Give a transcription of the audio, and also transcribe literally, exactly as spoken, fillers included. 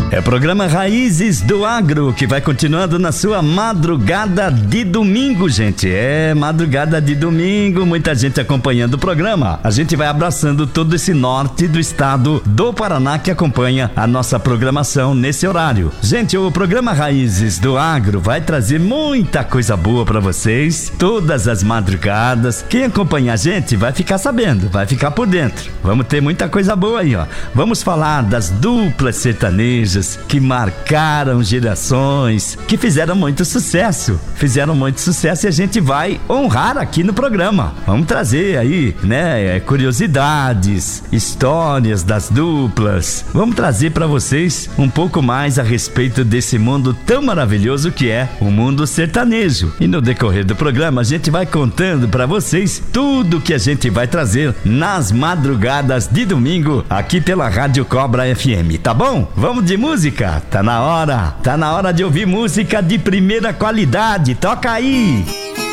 É o programa Raízes do Agro que vai continuando na sua madrugada de domingo, gente. É, madrugada de domingo, muita gente acompanhando o programa. A gente vai abraçando todo esse norte do estado do Paraná que acompanha a nossa programação nesse horário. Gente, o programa Raízes do Agro vai trazer muita coisa boa pra vocês, todas as madrugadas. Quem acompanha a gente vai ficar sabendo, vai ficar por dentro. Vamos ter muita coisa boa aí, ó. Vamos falar das duplas sertanejas que marcaram gerações, que fizeram muito sucesso, fizeram muito sucesso e a gente vai honrar aqui no programa. Vamos trazer aí, né, curiosidades, histórias das duplas. Vamos trazer para vocês um pouco mais a respeito desse mundo tão maravilhoso que é o mundo sertanejo. E no decorrer do programa a gente vai contando para vocês tudo que a gente vai trazer nas madrugadas de domingo aqui pela Rádio Cobra F M, tá bom? Vamos de música? Tá na hora, tá na hora de ouvir música de primeira qualidade. Toca aí!